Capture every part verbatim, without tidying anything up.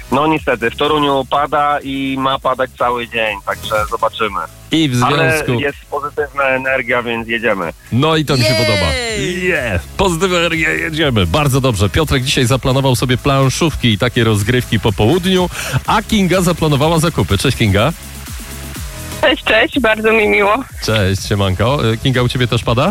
No niestety, w Toruniu pada i ma padać cały dzień, także zobaczymy. I w związku... Ale jest pozytywna energia, więc jedziemy. No i to mi się Jej! podoba. Yeah. Pozytywna energia, jedziemy. Bardzo dobrze. Piotrek dzisiaj zaplanował sobie planszówki i takie rozgrywki po południu, a Kinga zaplanowała zakupy. Cześć, Kinga. Cześć, cześć, bardzo mi miło. Cześć, siemanko. Kinga, u ciebie też pada?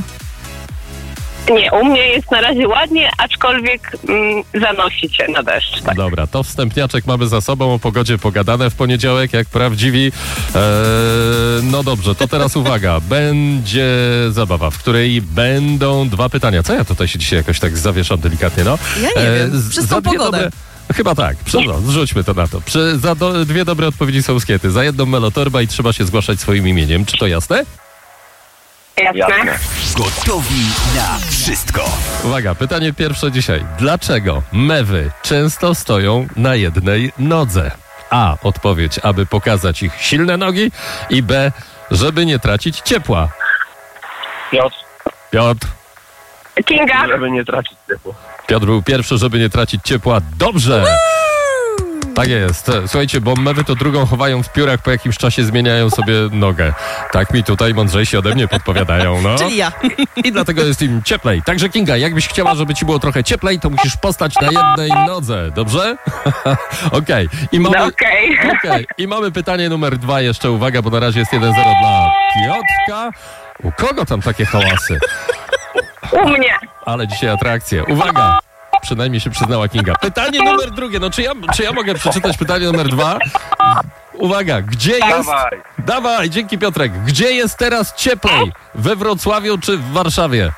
Nie, u mnie jest na razie ładnie, aczkolwiek mm, zanosi cię na deszcz. Tak. Dobra, to wstępniaczek mamy za sobą, o pogodzie pogadane w poniedziałek, jak prawdziwi. Eee, no dobrze, to teraz uwaga. Będzie zabawa, w której będą dwa pytania. Co ja tutaj się dzisiaj jakoś tak zawieszam delikatnie, no? Ja nie wiem, z- przez za tą dwie pogodę. Dobre, chyba tak, Przy, no, zrzućmy to na to. Przy, za do, dwie dobre odpowiedzi są skiety. Za jedną melotorba i trzeba się zgłaszać swoim imieniem. Czy to jasne? Jasne. Jasne. Gotowi na wszystko. Uwaga, pytanie pierwsze dzisiaj. Dlaczego mewy często stoją na jednej nodze? A. Odpowiedź, aby pokazać ich silne nogi i B. Żeby nie tracić ciepła. Piotr, Piotr. Kinga, żeby nie tracić ciepła. Piotr był pierwszy, żeby nie tracić ciepła. Dobrze! Tak jest. Słuchajcie, bo mewy to drugą chowają w piórach, po jakimś czasie zmieniają sobie nogę. Tak mi tutaj mądrzejsi ode mnie podpowiadają, no. Czyli ja. I dlatego jest im cieplej. Także Kinga, jakbyś chciała, żeby ci było trochę cieplej, to musisz postać na jednej nodze, dobrze? Okej. I mamy... no okej. Okej. I mamy pytanie numer dwa jeszcze, uwaga, bo na razie jest jeden zero dla Piotrka. U kogo tam takie hałasy? U mnie. Ale dzisiaj atrakcje. Uwaga! Przynajmniej się przyznała Kinga. Pytanie numer drugie. No czy ja, czy ja mogę przeczytać pytanie numer dwa? Uwaga, gdzie jest... Dawaj. Dawaj, dzięki Piotrek. Gdzie jest teraz cieplej? We Wrocławiu czy w Warszawie?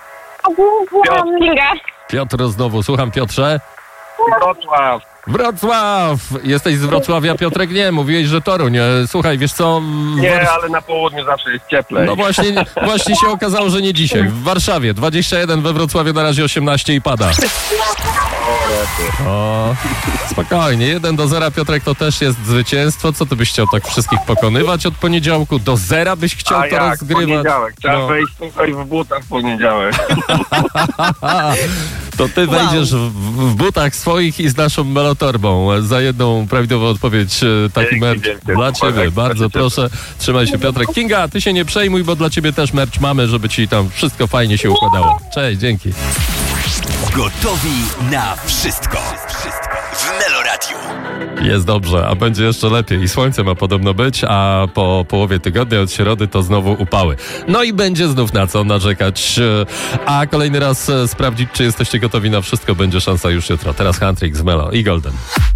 Kinga, Piotr znowu. Słucham, Piotrze. Wrocław. Wrocław! Jesteś z Wrocławia, Piotrek? Nie, mówiłeś, że Toruń. E, Słuchaj, wiesz co? W Nie, Wars- ale na południu zawsze jest cieplej. No właśnie, właśnie się okazało, że nie dzisiaj. W Warszawie dwadzieścia jeden, we Wrocławiu na razie osiemnaście i pada. O, spokojnie, jeden do zera, Piotrek, to też jest zwycięstwo. Co ty byś chciał tak wszystkich pokonywać od poniedziałku? Do zera byś chciał A to jak, rozgrywać? poniedziałek. Trzeba No. wejść tutaj w butach w poniedziałek. To ty Wow. wejdziesz w, w butach swoich i z naszą melotorbą. Za jedną prawidłową odpowiedź e, taki Dzięki, merch dzięki. dla ciebie. Bardzo Bardzo się proszę. Trzymaj się, Piotrek. Kinga, ty się nie przejmuj, bo dla ciebie też merch mamy, żeby ci tam wszystko fajnie się układało. Cześć, dzięki. Gotowi na wszystko. Wszystko w Meloradiu. Jest dobrze, a będzie jeszcze lepiej. I słońce ma podobno być, a po połowie tygodnia od środy to znowu upały. No i będzie znów na co narzekać. A kolejny raz e, sprawdzić, czy jesteście gotowi na wszystko, będzie szansa już jutro. Teraz Huntrix z Melo i Golden.